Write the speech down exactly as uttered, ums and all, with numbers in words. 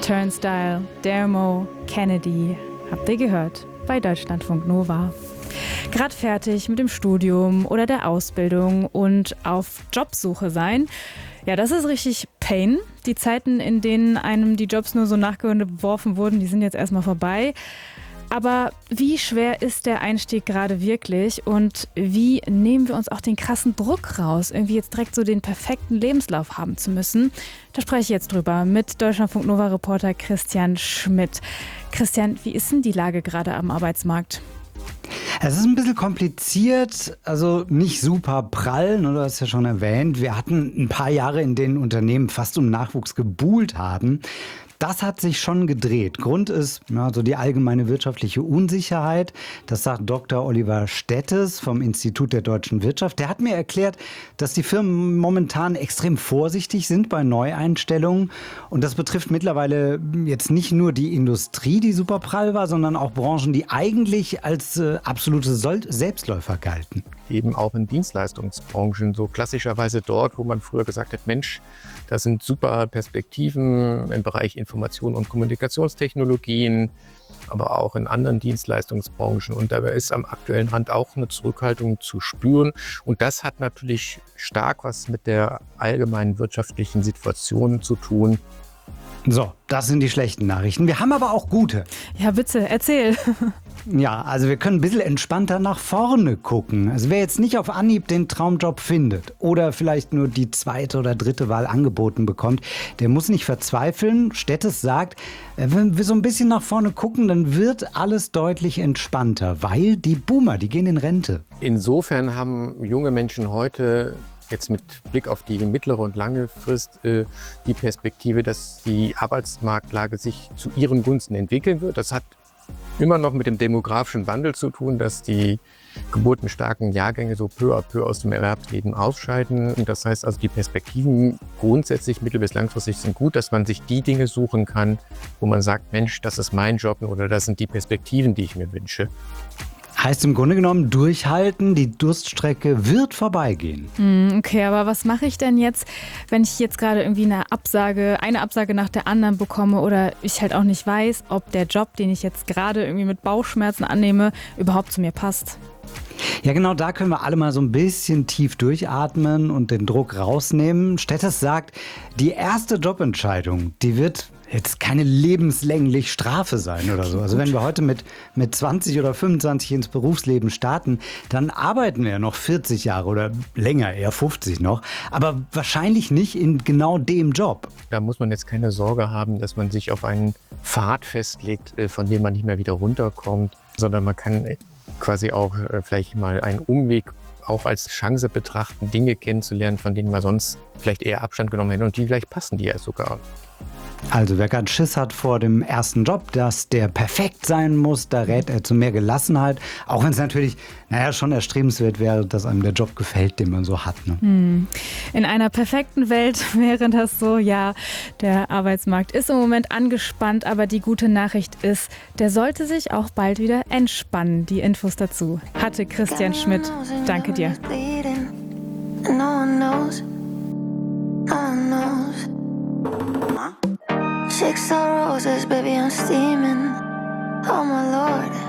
Turnstile, Dermo, Kennedy. Habt ihr gehört? Bei Deutschlandfunk Nova. Gerade fertig mit dem Studium oder der Ausbildung und auf Jobsuche sein. Ja, das ist richtig Pain. Die Zeiten, in denen einem die Jobs nur so nachgeworfen wurden, die sind jetzt erstmal vorbei. Aber wie schwer ist der Einstieg gerade wirklich und wie nehmen wir uns auch den krassen Druck raus, irgendwie jetzt direkt so den perfekten Lebenslauf haben zu müssen? Da spreche ich jetzt drüber mit Deutschlandfunk Nova-Reporter Christian Schmidt. Christian, wie ist denn die Lage gerade am Arbeitsmarkt? Es ist ein bisschen kompliziert, also nicht super prall, ne, du hast ja schon erwähnt. Wir hatten ein paar Jahre, in denen Unternehmen fast um Nachwuchs gebuhlt haben. Das hat sich schon gedreht. Grund ist ja, so die allgemeine wirtschaftliche Unsicherheit. Das sagt Doktor Oliver Stettes vom Institut der deutschen Wirtschaft. Der hat mir erklärt, dass die Firmen momentan extrem vorsichtig sind bei Neueinstellungen. Und das betrifft mittlerweile jetzt nicht nur die Industrie, die super prall war, sondern auch Branchen, die eigentlich als äh, absolute Sol- Selbstläufer galten. Eben auch in Dienstleistungsbranchen, so klassischerweise dort, wo man früher gesagt hat, Mensch, das sind super Perspektiven im Bereich Information- und Kommunikationstechnologien, aber auch in anderen Dienstleistungsbranchen. Und dabei ist am aktuellen Rand auch eine Zurückhaltung zu spüren. Und das hat natürlich stark was mit der allgemeinen wirtschaftlichen Situation zu tun. So, das sind die schlechten Nachrichten. Wir haben aber auch gute. Ja, bitte, erzähl. Ja, also wir können ein bisschen entspannter nach vorne gucken. Also wer jetzt nicht auf Anhieb den Traumjob findet oder vielleicht nur die zweite oder dritte Wahl angeboten bekommt, der muss nicht verzweifeln. Stettes sagt, wenn wir so ein bisschen nach vorne gucken, dann wird alles deutlich entspannter, weil die Boomer, die gehen in Rente. Insofern haben junge Menschen heute jetzt mit Blick auf die mittlere und lange Frist äh, die Perspektive, dass die Arbeitsmarktlage sich zu ihren Gunsten entwickeln wird. Das hat immer noch mit dem demografischen Wandel zu tun, dass die geburtenstarken Jahrgänge so peu à peu aus dem Erwerbsleben ausscheiden. Und das heißt also, die Perspektiven grundsätzlich mittel- bis langfristig sind gut, dass man sich die Dinge suchen kann, wo man sagt, Mensch, das ist mein Job oder das sind die Perspektiven, die ich mir wünsche. Heißt im Grunde genommen durchhalten, die Durststrecke wird vorbeigehen. Okay, aber was mache ich denn jetzt, wenn ich jetzt gerade irgendwie eine Absage, eine Absage nach der anderen bekomme oder ich halt auch nicht weiß, ob der Job, den ich jetzt gerade irgendwie mit Bauchschmerzen annehme, überhaupt zu mir passt? Ja, genau, da können wir alle mal so ein bisschen tief durchatmen und den Druck rausnehmen. Stettes sagt, die erste Jobentscheidung, die wird jetzt keine lebenslänglich Strafe sein oder so. Also wenn wir heute mit, mit zwanzig oder fünfundzwanzig ins Berufsleben starten, dann arbeiten wir ja noch vierzig Jahre oder länger, eher fünfzig noch, aber wahrscheinlich nicht in genau dem Job. Da muss man jetzt keine Sorge haben, dass man sich auf einen Pfad festlegt, von dem man nicht mehr wieder runterkommt, sondern man kann quasi auch vielleicht mal einen Umweg auch als Chance betrachten, Dinge kennenzulernen, von denen man sonst vielleicht eher Abstand genommen hätte und die vielleicht passen die ja sogar. Also wer gerade Schiss hat vor dem ersten Job, dass der perfekt sein muss, da rät er zu mehr Gelassenheit. Auch wenn es natürlich, naja, schon erstrebenswert wäre, dass einem der Job gefällt, den man so hat. Ne? Hm. In einer perfekten Welt wäre das so, ja, der Arbeitsmarkt ist im Moment angespannt, aber die gute Nachricht ist, der sollte sich auch bald wieder entspannen. Die Infos dazu hatte Christian Schmidt. Danke dir. Six roses, baby, I'm steaming. Oh my Lord.